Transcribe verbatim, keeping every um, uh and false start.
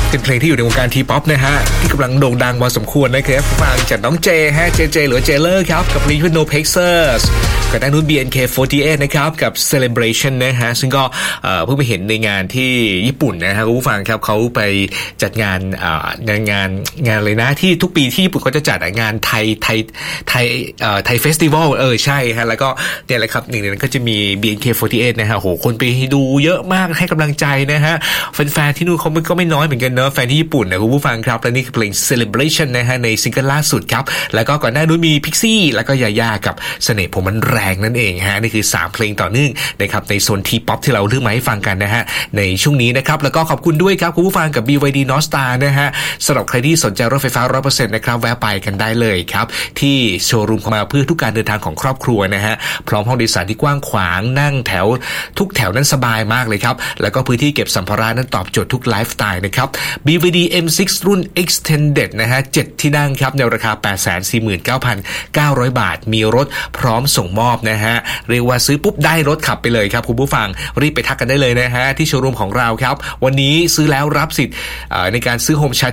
เป็นเพลงที่อยู่ในวงการทีป๊อปนะฮะที่กำลังโด่งดังพอสมควรนะครับฟังจากน้องเจฮะเจเจหรือเจเลอร์ครับกับเพลง No Pexers กับด้านนู้น บี เอ็น เค โฟร์ตี้เอท นะครับกับ Celebration นะฮะซึ่งก็เพิ่งไปเห็นในงานที่ญี่ปุ่นนะฮะคุณผู้ฟังครับเขาไปจัดงานงานงานงานเลยนะที่ทุกปีที่ญี่ปุ่นเขาจะจัดงานไทยไทยไทยไทยเฟสติวัลเออใช่ฮะแล้วก็เนี่ยแหละครับหนึ่งในนั้นก็จะมี บี เอ็น เค โฟร์ตี้เอท นะฮะโหคนไปดูเยอะมากให้กำลังใจนะฮะแฟนๆที่นู่นเขาก็ไม่น้อยเหมือนกันเนอะแฟนที่ญี่ปุ่นนะคุณผู้ฟังครับและนี่คือเพลง Celebration นะฮะในซิงเกิลล่าสุดครับแล้วก็ก่อนหน้านู้นมีพิกซี่แล้วก็ยาย่ากับเสน่ห์ผมมันแรงนั่นเองฮะนี่คือสามเพลงต่อเนื่องนะครับในโซนทีป๊อปที่เราเลือกมาให้ฟังกันนะฮะในช่วงนี้นะครับแล้วก็ขอบคุณด้วยครับคุณผู้ฟังกับ บี วาย ดี North Star นะฮะสำหรับใครที่สนใจรถไฟฟ้า ร้อยเปอร์เซ็นต์ นะครับแวะไปกันได้เลยครับที่โชว์รูมของมาเพื่อทุกการเดินทางของครอบครัวนะฮะพร้อมห้องโดยสารที่กว้างขวางนั่งแถวทุกแถวนั้นสบายมากเลยครับแล้วก็พื้นที่เก็บสัมภาระนั้นตอบโจทย์ทุกไลฟ์สไตล์นะครับ บี วาย ดี เอ็ม ซิกซ์ รุ่น Extended นะฮะเจ็ดที่นั่งครับในราคา แปดแสนสี่หมื่นเก้าพันเก้าร้อย บาทมีรถพร้อมส่งมอบนะฮะเรียกว่าซื้อปุ๊บได้รถขับไปเลยครับคุณผู้ฟังรีบไปทักกันได้เลยนะฮะที่โชว์รูมของเราครับวันนี้ซื้อแล้วรับสิทธิ์ในการซื้อโฮมชาร์